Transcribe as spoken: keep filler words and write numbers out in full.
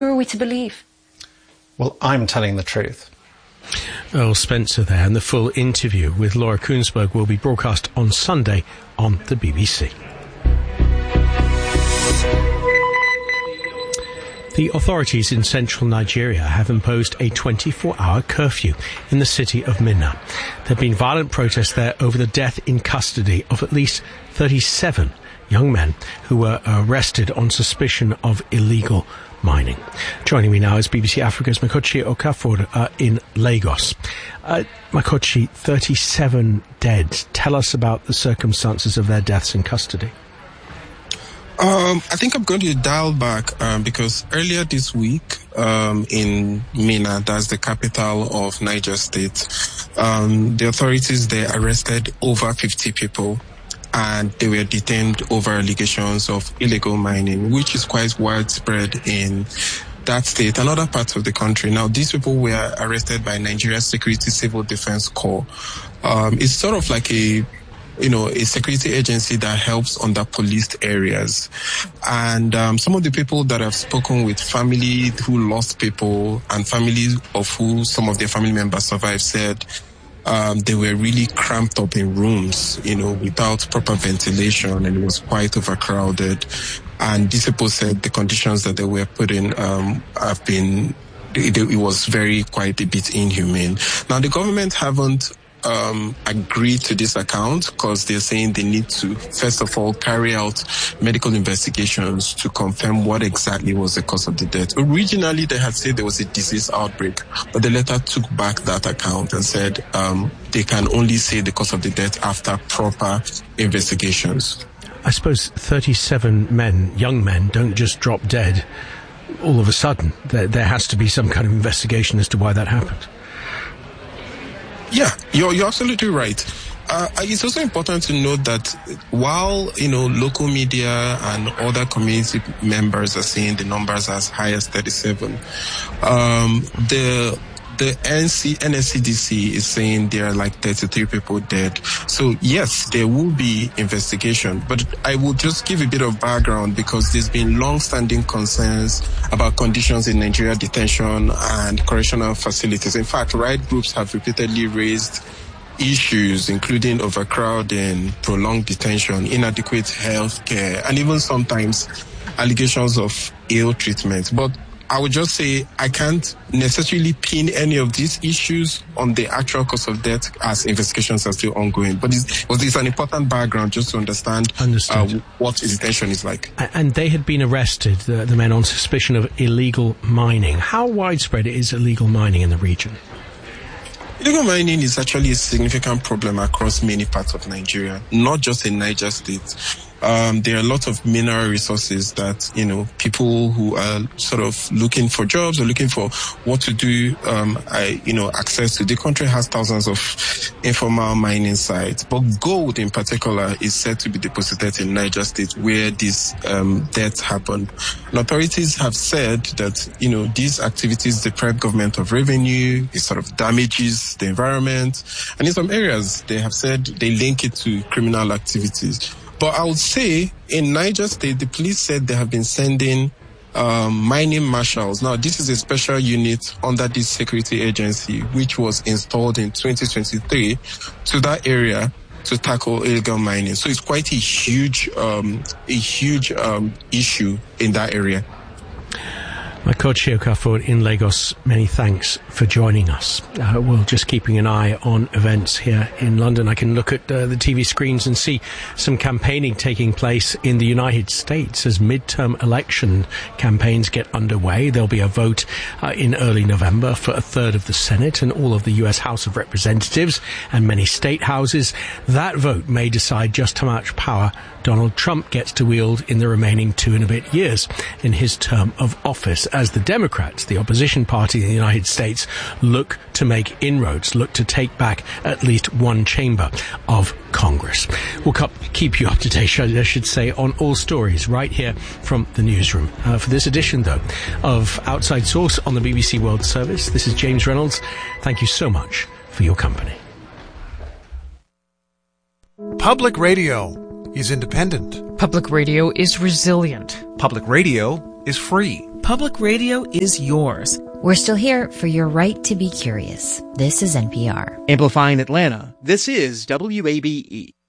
Who are we to believe? Well, I'm telling the truth. Earl Spencer there, and the full interview with Laura Kuenssberg will be broadcast on Sunday on the B B C. The authorities in central Nigeria have imposed a twenty-four hour curfew in the city of Minna. There have been violent protests there over the death in custody of at least thirty-seven young men who were arrested on suspicion of illegal mining. Joining me now is B B C Africa's Makochi Okafor uh, in Lagos. Uh, Makochi, thirty-seven dead. Tell us about the circumstances of their deaths in custody. Um, I think I'm going to dial back um, because earlier this week um, in Minna, that's the capital of Niger State, um, the authorities there arrested over fifty people and they were detained over allegations of illegal mining, which is quite widespread in that state and other parts of the country. Now, these people were arrested by Nigeria's Security Civil Defense Corps. Um, it's sort of like a you know, a security agency that helps on the policed areas. And um, some of the people that have spoken with family who lost people and families of who some of their family members survived said um, they were really cramped up in rooms, you know, without proper ventilation, and it was quite overcrowded. And these people said the conditions that they were put in um, have been, it, it was very quite a bit inhumane. Now, the government haven't Um, agree to this account because they're saying they need to, first of all, carry out medical investigations to confirm what exactly was the cause of the death. Originally, they had said there was a disease outbreak, but they later took back that account and said um, they can only say the cause of the death after proper investigations. I suppose thirty-seven men, young men, don't just drop dead all of a sudden. There, there has to be some kind of investigation as to why that happened. Yeah, you're, you're absolutely right. Uh, it's also important to note that while, you know, local media and other community members are seeing the numbers as high as thirty-seven, um, the the N C, N S C D C is saying there are like thirty-three people dead. So yes, there will be investigation, but I will just give a bit of background because there's been long-standing concerns about conditions in Nigeria detention and correctional facilities. In fact, right groups have repeatedly raised issues, including overcrowding, prolonged detention, inadequate health care, and even sometimes allegations of ill treatment. But I would just say I can't necessarily pin any of these issues on the actual cause of death as investigations are still ongoing. But it's, it's an important background just to understand uh, what detention is like. And they had been arrested, the, the men, on suspicion of illegal mining. How widespread is illegal mining in the region? Illegal mining is actually a significant problem across many parts of Nigeria, not just in Niger State. Um, there are a lot of mineral resources that, you know, people who are sort of looking for jobs or looking for what to do, um, I, you know, access to. The country has thousands of informal mining sites, but gold in particular is said to be deposited in Niger State where these, um, deaths happened. And authorities have said that, you know, these activities deprive government of revenue, it sort of damages the environment. And in some areas, they have said they link it to criminal activities. But I would say in Niger State, the police said they have been sending um, mining marshals. Now, this is a special unit under this security agency, which was installed in twenty twenty-three to that area to tackle illegal mining. So it's quite a huge, um, a huge um, issue in that area. Makochi Okafor in Lagos, many thanks for joining us. Uh, we're just keeping an eye on events here in London. I can look at uh, the T V screens and see some campaigning taking place in the United States as midterm election campaigns get underway. There'll be a vote uh, in early November for a third of the Senate and all of the U S House of Representatives and many state houses. That vote may decide just how much power Donald Trump gets to wield in the remaining two and a bit years in his term of office, as the Democrats, the opposition party in the United States, look to make inroads, look to take back at least one chamber of Congress. We'll keep you up to date, I should say, on all stories right here from the newsroom. Uh, for this edition, though, of Outside Source on the B B C World Service, this is James Reynolds. Thank you so much for your company. Public radio is independent. Public radio is resilient. Public radio is free. Public radio is yours. We're still here for your right to be curious. This is N P R. Amplifying Atlanta, this is W A B E.